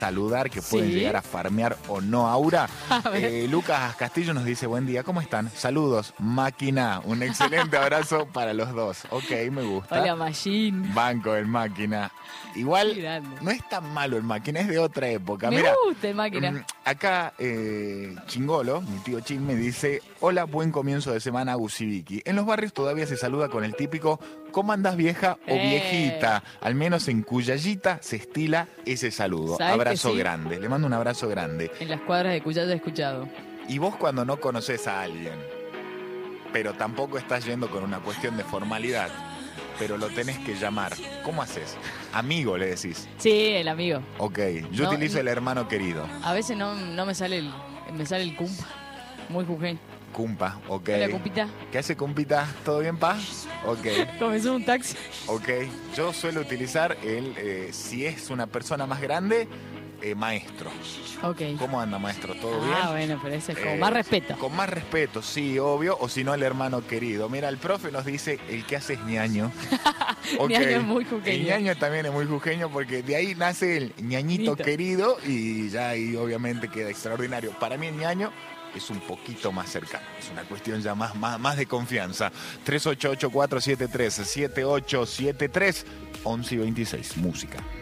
saludar, que pueden llegar a farmear o no aura. Lucas Castillo nos dice, buen día, ¿cómo están? Saludos, máquina. Un excelente abrazo para los dos. Ok, me gusta. Hola, Machine. Banco el máquina. Igual no es tan malo el máquina, es de otra época. Me gusta el máquina. Acá Chingolo, mi tío Chin, me dice, hola, buen comienzo de semana, Agus y Vicky. En los barrios todavía se saluda con el típico ¿cómo andás, vieja o viejita? Al menos en Cuyayita se estila ese saludo. Abrazo grande. Le mando un abrazo grande. En las cuadras de Cuyaya he escuchado. Y vos cuando no conoces a alguien, pero tampoco estás yendo con una cuestión de formalidad, pero lo tenés que llamar, ¿cómo haces? Amigo, le decís. Sí, el amigo. Ok, yo utilizo el hermano querido. A veces no me sale el cumpa. Muy jujeño. Cumpa, ok. Hola, cumpita. ¿Qué hace, cumpita? ¿Todo bien, pa? Ok. Comenzó un taxi. Ok, yo suelo utilizar si es una persona más grande, maestro. Ok. ¿Cómo anda, maestro? ¿Todo bien? Bueno, pero ese es con más respeto. Con más respeto, sí, obvio. O si no, el hermano querido. Mira, el profe nos dice, el que hace es ñaño. Okay. Ñaño es muy jujeño. El ñaño también es muy jujeño porque de ahí nace el ñañito querido y ya ahí obviamente queda extraordinario. Para mí el ñaño es un poquito más cercano. Es una cuestión ya más de confianza. 388-473-7873, 11 y 26. Música.